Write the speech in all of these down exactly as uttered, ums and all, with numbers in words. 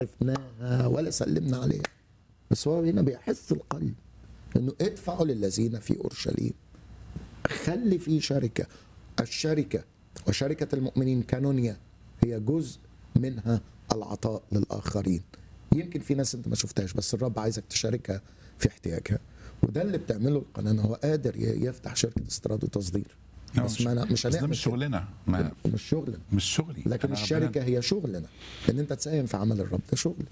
عرفناها ولا سلمنا عليها، بس هو هنا بيحث القلب انه ادفعوا للذين في اورشليم، خلي في شركه. الشركه وشركه المؤمنين كانونيا هي جزء منها العطاء للاخرين. يمكن في ناس انت ما شفتهاش بس الرب عايزك تشاركها في احتياجها، وده اللي بتعمله القناه. هو قادر يفتح شركه استيراد وتصدير، بس مش, ما أنا مش بس ده هنعمل مش كده. شغلنا، ما مش شغلنا، مش شغلي، لكن أنا الشركه ربنا- هي شغلنا، ان انت تساهم في عمل الرب ده شغل.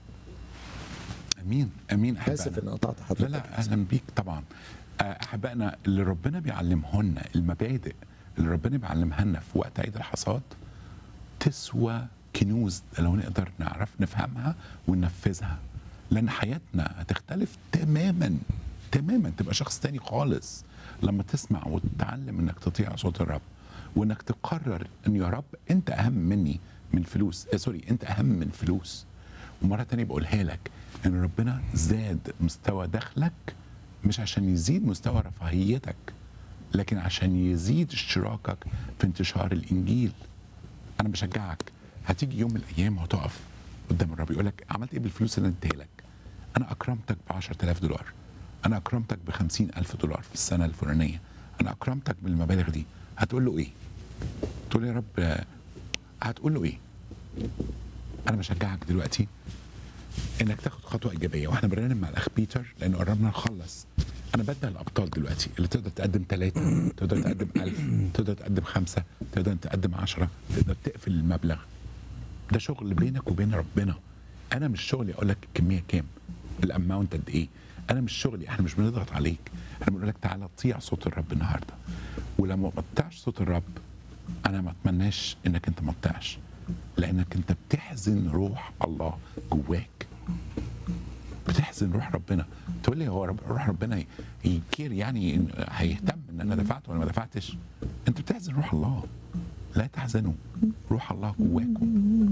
امين امين اسف احبائنا. ان قطعت لا حضرتك. لا اهلا بيك طبعا. آه، احبائنا اللي ربنا بيعلمهن، المبادئ اللي ربنا بيعلمها لنا في وقت عيد الحصاد تسوى كنوز لو نقدر نعرف نفهمها وننفذها، لان حياتنا هتختلف تماما تماما، تبقى شخص تاني خالص لما تسمع وتتعلم انك تطيع صوت الرب، وانك تقرر ان يا رب انت اهم مني من فلوس، آه سوري انت اهم من فلوس. ومره تانية بقولها لك ان ربنا زاد مستوى دخلك مش عشان يزيد مستوى رفاهيتك، لكن عشان يزيد اشتراكك في انتشار الانجيل. انا بشجعك، هتيجي يوم من الايام وهتقف قدام الرب يقول لك عملت ايه بالفلوس اللي اديتها لك؟ انا اكرمتك ب عشرة آلاف دولار، انا اكرمتك ب خمسين ألف دولار في السنه الفلانيه، انا اكرمتك بالمبالغ دي. هتقول له ايه؟ تقول له يا رب آه، هتقول له ايه؟ انا بشجعك دلوقتي انك تاخد خطوه ايجابيه، واحنا بنرنم مع الاخ بيتر لانه قربنا نخلص. انا بدي الابطال دلوقتي اللي تقدر تقدم ثلاثه، تقدر تقدم ألف، تقدر تقدم خمسه، تقدر تقدم عشرة، تقدر تقفل المبلغ. ده شغل بينك وبين ربنا. انا مش شغلي اقول لك الكميه كام، الاماونت قد ايه. انا مش شغلي، احنا مش بنضغط عليك، احنا بنقول لك تعالى طيع صوت الرب النهارده. ولما ما تطيعش صوت الرب انا ما اتمناش انك انت ما تطيعش، لانك انت بتحزن روح الله جواك، بتحزن روح ربنا. تقول لي هو رب روح ربنا يكير يعني إن- هيهتم ان انا دفعت ولا ما دفعتش؟ انت بتحزن روح الله. لا تحزنوا، روح الله جواكم.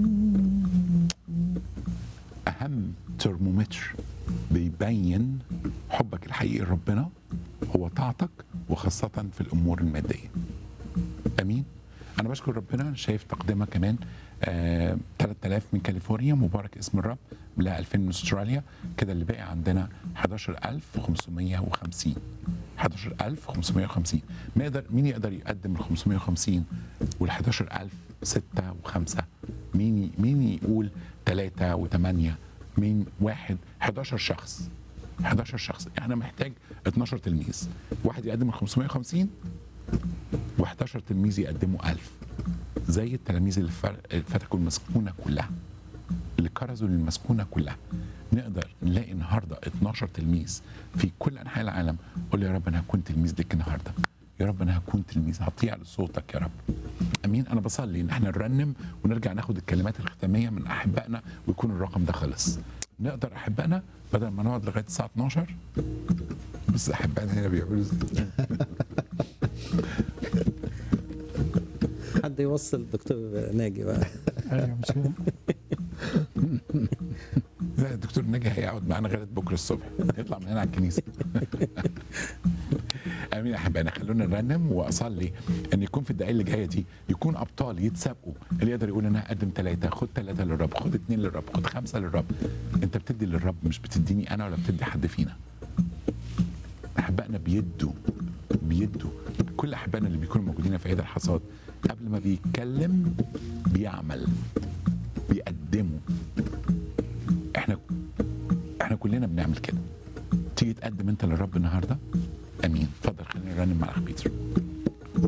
اهم ترمومتر بيبين حبك الحقيقي لربنا هو طاعتك، وخاصه في الامور الماديه. امين. انا بشكر ربنا، شايف تقدمه كمان آه ثلاثة آلاف من كاليفورنيا، مبارك اسم الرب. لا ألفين من استراليا، كده اللي باقي عندنا أحد عشر ألف وخمسمائة وخمسين. أحد عشر ألف وخمسمائة وخمسين. ما يقدر مين يقدر يقدم ال خمسمائة وخمسين وال أحد عشر ألف ستة وخمسة؟ مين مين يقول ثلاثة وثمانية؟ مين واحد؟ أحد عشر شخص. أحد عشر شخص، يعني انا محتاج اتناشر تلميذ، واحد يقدم ال خمسمائة وخمسين و11 تلميذ يقدموا ألف، زي التلاميذ اللي فر- اللي فتكوا المسكونه كلها، اللي كرزوا للمسكونه كلها. نقدر نلاقي النهارده اتناشر تلميذ في كل انحاء العالم. قول يا رب انا هكون تلميذ لك النهارده، يا رب انا هكون تلميذ هطيع لصوتك يا رب. امين. انا بصلي ان احنا نرنم ونرجع ناخد الكلمات الختاميه من احبائنا ويكون الرقم ده خلص. نقدر احبائنا بدل ما نقعد لغايه الساعه اتناشر. بس احبائنا هنا بيعملوا ازاي؟ حد يوصل الدكتور ناجي بقى. ايوه مش كده؟ لا الدكتور ناجي هيقعد معانا لغايه بكره الصبح، يطلع من هنا على الكنيسه. امين يا احبائنا. خلونا نرنم واصلي ان يكون في الدقائق اللي جايه دي يكون ابطال يتسابقوا، اللي يقدر يقول انا هقدم ثلاثه، خد ثلاثه للرب، خد اثنين للرب، خد خمسه للرب. انت بتدي للرب، مش بتديني انا ولا بتدي حد فينا. احبائنا بيدوا بيدوا كل احبائنا اللي بيكونوا موجودين في عيد الحصاد قبل ما بيتكلم بيعمل، بيقدموا. احنا احنا كلنا بنعمل كده. تيجي تقدم انت للرب النهارده. امين. اتفضل خلينا نرنم مع الاخ بيتر.